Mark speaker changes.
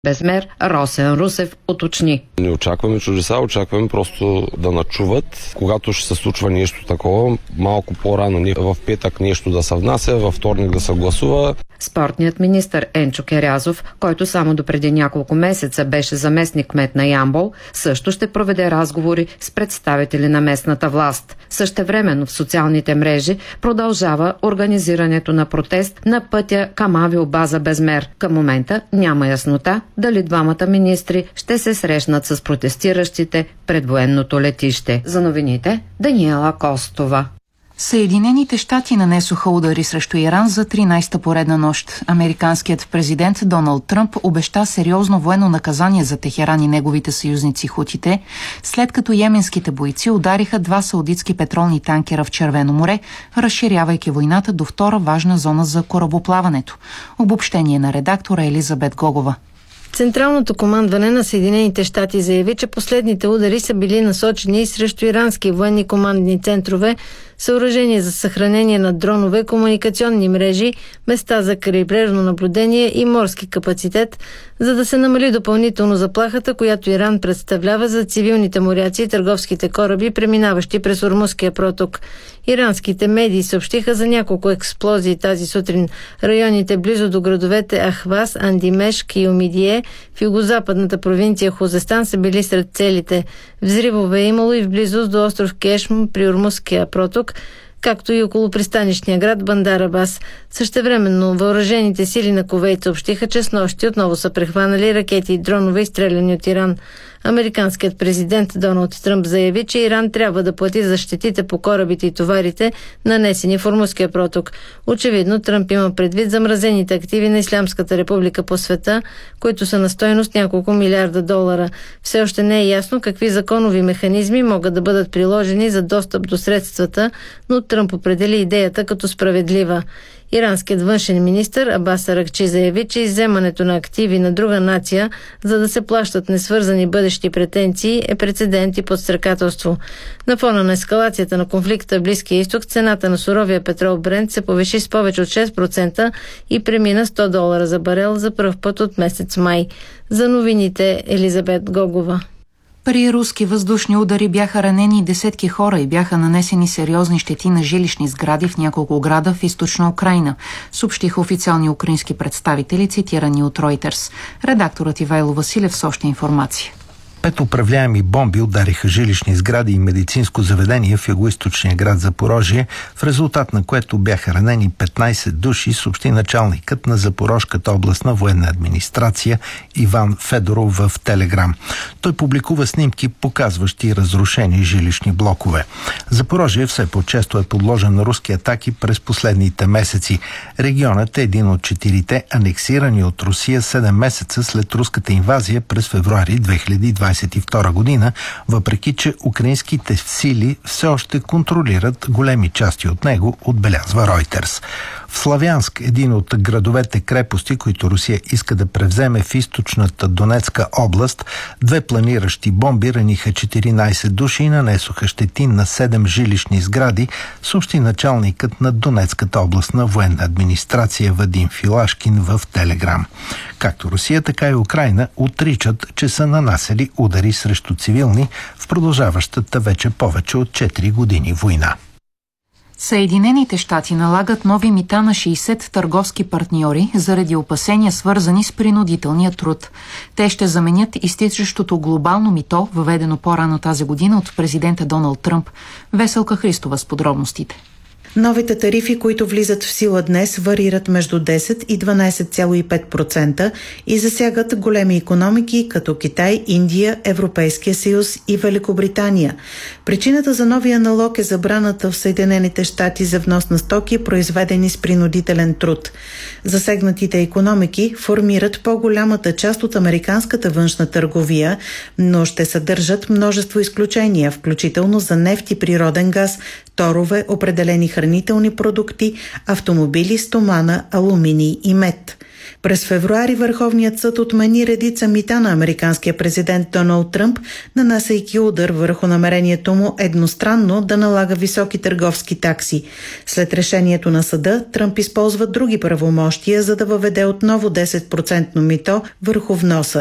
Speaker 1: Безмер Росен Русев уточни.
Speaker 2: Не очакваме чудеса, очакваме просто да начуват. Когато ще се случва нещо такова, малко по-рано, в петък нещо да се внася, във вторник да се гласува.
Speaker 1: Спортният министър Енчо Керязов, който само допреди няколко месеца беше заместник-кмет на Ямбол, също ще проведе разговори с представители на местната власт. Същевременно в социалните мрежи продължава организирането на протест на пътя към авиобаза Безмер. Към момента няма яснота дали двамата министри ще се срещнат с протестиращите пред военното летище. За новините Даниела Костова.
Speaker 3: Съединените щати нанесоха удари срещу Иран за 13-та поредна нощ. Американският президент Доналд Тръмп обеща сериозно военно наказание за Техеран и неговите съюзници хутите, след като йеменските бойци удариха 2 саудитски петролни танкера в Червено море, разширявайки войната до втора важна зона за корабоплаването. Обобщение на редактора Елизабет Гогова.
Speaker 4: Централното командване на Съединените щати заяви, че последните удари са били насочени срещу ирански военни командни центрове, съоръжения за съхранение на дронове, комуникационни мрежи, места за крайбрежно наблюдение и морски капацитет, за да се намали допълнително заплахата, която Иран представлява за цивилните моряци и търговските кораби, преминаващи през Ормузския проток. Иранските медии съобщиха за няколко експлозии тази сутрин. Районите близо до градовете Ахваз, Андимешк и Омидие в югозападната провинция Хузестан са били сред целите. Взривове е имало и в близост до остров Кешм при Ормузския проток, както и около пристанищния град Бандар Абас. Същевременно въоръжените сили на Кувейт съобщиха, че снощи отново са прехванали ракети и дронове, изстреляни от Иран. Американският президент Доналд Тръмп заяви, че Иран трябва да плати за щетите по корабите и товарите, нанесени в Ормузския проток. Очевидно, Тръмп има предвид замразените активи на Ислямската република по света, които са на стойност няколко милиарда долара. Все още не е ясно какви законови механизми могат да бъдат приложени за достъп до средствата, но Тръмп определи идеята като справедлива. Иранският външен министър Абас Аракчи заяви, че изземането на активи на друга нация, за да се плащат несвързани бъдещи претенции, е прецедент и подстрекателство. На фона на ескалацията на конфликта в Близкия изток, цената на суровия петрол Брент се повиши с повече от 6% и премина $100 за барел за пръв път от месец май. За новините Елизабет Гогова.
Speaker 3: При руски въздушни удари бяха ранени десетки хора и бяха нанесени сериозни щети на жилищни сгради в няколко града в източна Украйна, съобщиха официални украински представители, цитирани от Reuters. Редакторът Ивайло Василев с още информация.
Speaker 5: 5 управляеми бомби удариха жилищни сгради и медицинско заведение в югоизточния град Запорожие, в резултат на което бяха ранени 15 души, съобщи началникът на Запорожката областна военна администрация Иван Федоров в Телеграм. Той публикува снимки, показващи разрушени жилищни блокове. Запорожие все по-често е подложен на руски атаки през последните месеци. Регионът е един от 4 анексирани от Русия 7 месеца след руската инвазия през февруари 2022 година, въпреки че украинските сили все още контролират големи части от него, отбелязва Reuters. В Славянск, един от градовете крепости, които Русия иска да превземе в източната Донецка област, 2 планиращи бомби раниха 14 души и нанесоха щети на 7 жилищни сгради, съобщи началникът на Донецката областна военна администрация Вадим Филашкин в Телеграм. Както Русия, така и Украйна отричат, че са нанасяли удари срещу цивилни в продължаващата вече повече от 4 години война.
Speaker 3: Съединените щати налагат нови мита на 60 търговски партньори заради опасения, свързани с принудителния труд. Те ще заменят изтичащото глобално мито, въведено по-рано тази година от президента Доналд Тръмп. Веселка Христова с подробностите.
Speaker 6: Новите тарифи, които влизат в сила днес, варират между 10 и 12,5% и засягат големи икономики като Китай, Индия, Европейския съюз и Великобритания. Причината за новия налог е забраната в Съединените щати за внос на стоки, произведени с принудителен труд. Засегнатите икономики формират по-голямата част от американската външна търговия, но ще съдържат множество изключения, включително за нефт и природен газ, торове, определени хранителни продукти, автомобили, стомана, алуминий и мед. През февруари Върховният съд отмени редица мита на американския президент Доналд Тръмп, нанасяйки удар върху намерението му едностранно да налага високи търговски такси. След решението на съда, Тръмп използва други правомощия, за да въведе отново 10% мито върху вноса